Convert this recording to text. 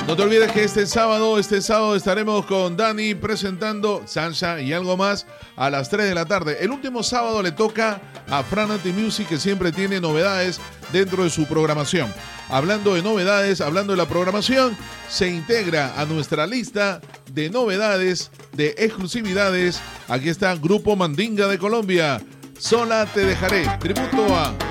No te olvides que este sábado estaremos con Dani presentando Salsa y algo más a las 3 de la tarde. El último sábado le toca a Fran Anti-Music, que siempre tiene novedades dentro de su programación. Hablando de novedades, hablando de la programación, se integra a nuestra lista de novedades, de exclusividades. Aquí está Grupo Mandinga de Colombia. Sola te dejaré. Tributo a